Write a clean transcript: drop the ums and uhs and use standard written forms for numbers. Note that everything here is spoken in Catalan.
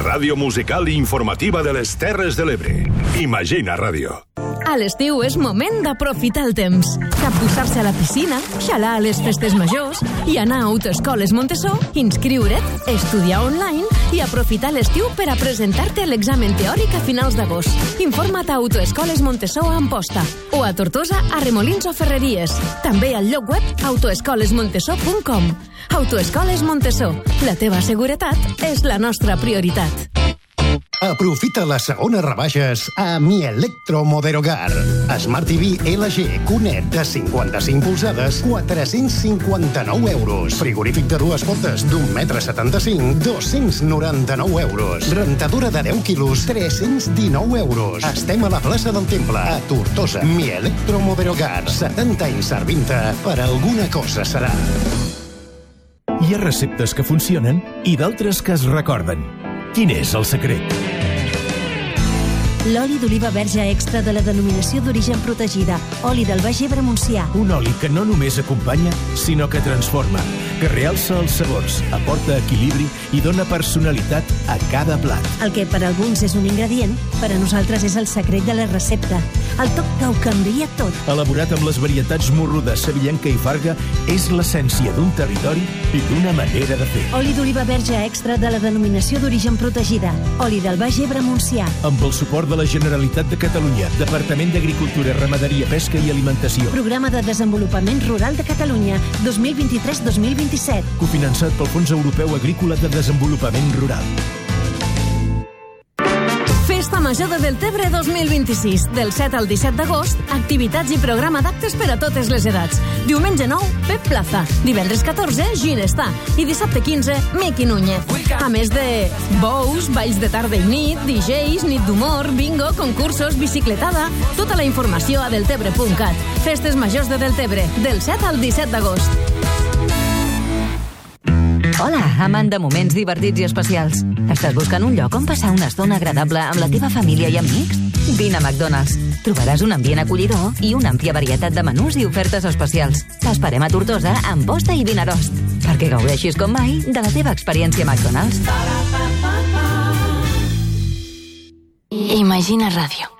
ràdio musical i informativa de les Terres de l'Ebre. Imagina Ràdio. A l'estiu és moment d'aprofitar el temps. Capbussar-se a la piscina, xalar a les festes majors i anar a Autoescoles Montessó, inscriure't, estudiar online i aprofitar l'estiu per a presentar-te a l'examen teòric a finals d'agost. Informa't a Autoescoles Montessó a Amposta o a Tortosa a Remolins o Ferreries. També al lloc web autoescolesmontessó.com. Autoescoles Montessó. La teva seguretat és la nostra prioritat. Aprofita les segones rebaixes a Mi Electromoderogar. Smart TV LG QNET de 55 polzades, 459 euros. Frigorífic de 2 portes d'1,75 m, 299 euros. Rentadora de 10 quilos, 319 euros. Estem a la plaça del Temple, a Tortosa. Mi Electromoderogar. 70 anys servint-te. Per alguna cosa serà. Hi ha receptes que funcionen i d'altres que es recorden. Quin és el secret? L'oli d'oliva verge extra de la denominació d'origen protegida. Oli del Baix Ebre Montsià. Un oli que no només acompanya, sinó que transforma, que realça els sabors, aporta equilibri i dona personalitat a cada plat. El que per alguns és un ingredient, per a nosaltres és el secret de la recepta. El toc que ho canvia tot. Elaborat amb les varietats morruda, sevillenca i farga, és l'essència d'un territori i d'una manera de fer. Oli d'oliva verge extra de la denominació d'origen protegida. Oli del Baix Ebre Montsià. Amb el suport de la Generalitat de Catalunya, Departament d'Agricultura, Ramaderia, Pesca i Alimentació. Programa de Desenvolupament Rural de Catalunya, 2023-2027. Cofinançat pel Fons Europeu Agrícola de Desenvolupament Rural. Festa Major de Deltebre 2026. Del 7 al 17 d'agost, activitats i programa d'actes per a totes les edats. Diumenge 9, Pep Plaza. Divendres 14, Ginestà. I dissabte 15, Miqui Núñez. A més de bous, balls de tarda i nit, DJs, nit d'humor, bingo, concursos, bicicletada... Tota la informació a deltebre.cat. Festes Majors de Deltebre, del 7 al 17 d'agost. Hola, amant de moments divertits i especials. Estàs buscant un lloc on passar una estona agradable amb la teva família i amics? Vine a McDonald's. Trobaràs un ambient acollidor i una àmplia varietat de menús i ofertes especials. T'esperem a Tortosa, Amposta i Vinaròs, perquè gaudeixis com mai de la teva experiència McDonald's. Imagina Ràdio.